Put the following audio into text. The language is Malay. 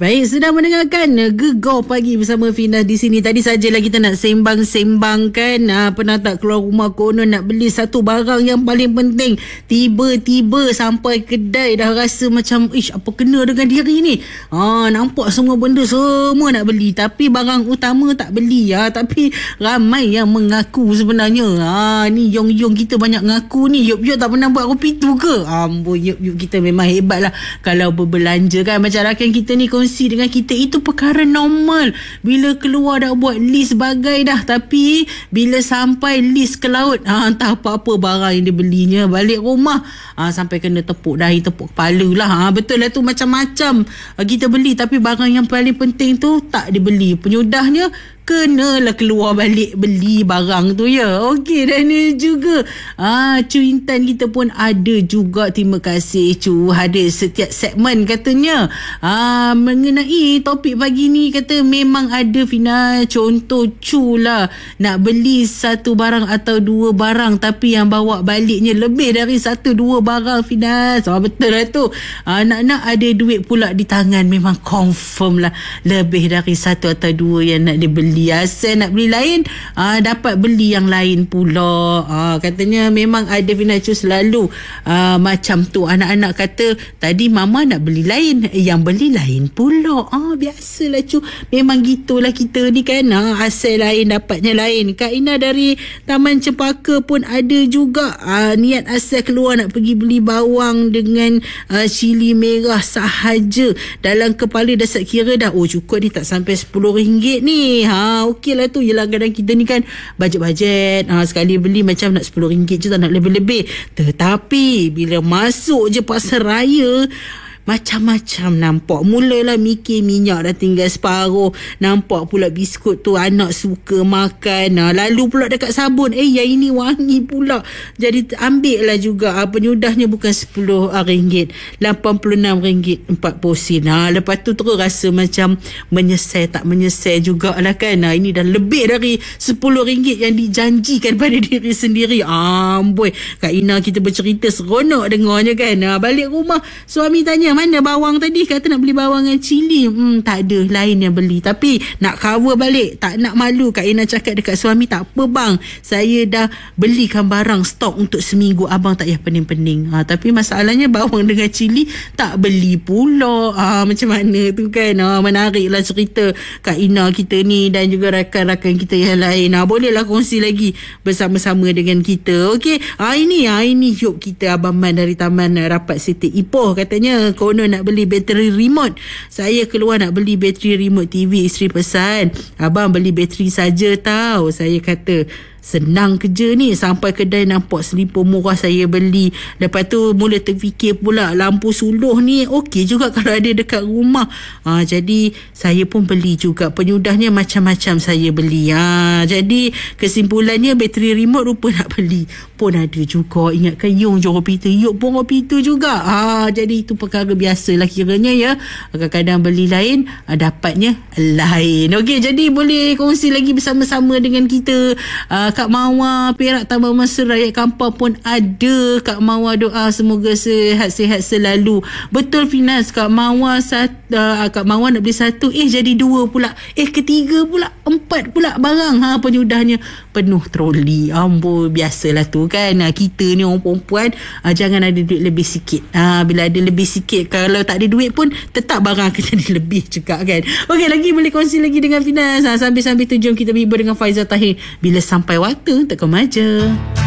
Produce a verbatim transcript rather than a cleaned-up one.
Baik, sedang mendengarkan Gegar Pagi bersama Finas di sini. Tadi sajalah kita nak sembang-sembangkan ha, pernah tak keluar rumah konon nak beli satu barang yang paling penting, tiba-tiba sampai kedai dah rasa macam ish, apa kena dengan diri ni, ha, nampak semua benda semua nak beli tapi barang utama tak beli ya. Tapi ramai yang mengaku sebenarnya ha, ni Yong-Yong kita banyak ngaku ni, Yop-Yop tak pernah buat kopi tu ke? Amboi, Yop-Yop kita memang hebat lah kalau berbelanja kan. Macam rakan kita ni kongsi dengan kita, itu perkara normal bila keluar dah buat list bagai dah, tapi bila sampai list ke laut, ha, entah apa-apa barang yang dia belinya, balik rumah ha, sampai kena tepuk dahi tepuk kepala lah. Ha, betul lah tu, macam-macam ha, kita beli tapi barang yang paling penting tu tak dibeli. Penyudahnya kenalah keluar balik beli barang tu ya. Okey, dan ni juga ah, Cu Intan kita pun ada juga. Terima kasih Cu, ada setiap segmen katanya ah, mengenai topik pagi ni. Kata memang ada Fina, contoh Cu lah nak beli satu barang atau dua barang tapi yang bawa baliknya lebih dari satu dua barang Fina. So, betul lah tu, ah, nak-nak ada duit pula di tangan, memang confirm lah lebih dari satu atau dua yang nak dibeli. Asal nak beli lain aa, dapat beli yang lain pula. Aa, katanya memang ada Finacu selalu aa, macam tu. Anak-anak kata tadi mama nak beli lain, yang beli lain pula. Ah, biasalah cu, memang gitulah kita ni kan. Aa, asal lain dapatnya lain. Kak Ina dari Taman Cempaka pun ada juga aa, niat asal keluar nak pergi beli bawang dengan aa, cili merah sahaja. Dalam kepala dah set kira dah, oh cukup ni tak sampai sepuluh ringgit ni. Ha, okey lah tu. Yelah, kadang kita ni kan bajet-bajet, ha, sekali beli macam nak sepuluh ringgit je, tak nak lebih-lebih. Tetapi bila masuk je pasar raya, macam-macam nampak. Mulalah mikir minyak dah tinggal separuh, nampak pula biskut tu anak suka makan, ha, lalu pula dekat sabun, eh yang ini wangi pula, jadi ambil lah juga. Ha, penyudahnya bukan sepuluh ringgit, lapan puluh enam ringgit empat puluh sen. Ha, lepas tu terus rasa macam menyesal tak menyesal jugalah kan. Ha, ini dah lebih dari sepuluh ringgit yang dijanjikan pada diri sendiri. Amboi, Kak Ina kita bercerita seronok dengarnya kan. Ha, balik rumah suami tanya, mana bawang tadi? Kata nak beli bawang dengan cili. Hmm, tak ada, lain yang beli. Tapi nak cover balik, tak nak malu. Kak Ina cakap dekat suami, tak apa bang, saya dah belikan barang stok untuk seminggu, abang tak payah pening-pening. Ha, tapi masalahnya bawang dengan cili tak beli pula. Ha, macam mana tu kan. Ha, menariklah cerita Kak Ina kita ni dan juga rakan-rakan kita yang lain. Ha, bolehlah kongsi lagi bersama-sama dengan kita. Okey, ha, ini ha, ini Yop kita, Abang Man dari Taman Rapat Siti Ipoh. Katanya konon nak beli bateri remote. Saya keluar nak beli bateri remote T V, isteri pesan, abang beli bateri saja tau. Saya kata senang kerja ni, sampai kedai nampak selipar murah saya beli. Lepas tu mula terfikir pula, lampu suluh ni okey juga kalau ada dekat rumah. Ha, jadi saya pun beli juga. Penyudahnya macam-macam saya beli. Ha, jadi kesimpulannya bateri remote rupa nak beli pun ada juga. Ingatkan Yong je kopi tu, Yop pun kopi tu juga. Ha, jadi itu perkara biasalah kiranya ya. Kadang-kadang beli lain, dapatnya lain. Okey, jadi boleh kongsi lagi bersama-sama dengan kita. Ha, Kak Mawar Perak Taman Mesra Rakyat Kampar pun ada. Kak Mawar doa semoga sehat-sehat selalu. Betul Finas, Kak Mawar sat, uh, Kak Mawar nak beli satu, eh jadi dua pula, eh ketiga pula, empat pula barang. Ha, penyudahnya penuh troli. Amboi, biasalah tu kan. Ha, kita ni orang perempuan, ha, jangan ada duit lebih sikit. Ha, bila ada lebih sikit, kalau tak ada duit pun tetap barang akan jadi lebih juga kan. Okey, lagi boleh kongsi lagi dengan Finas. Ha, sambil-sambil tu jom kita berhibur dengan Faizal Tahir bila sampai waktu untuk kemaja.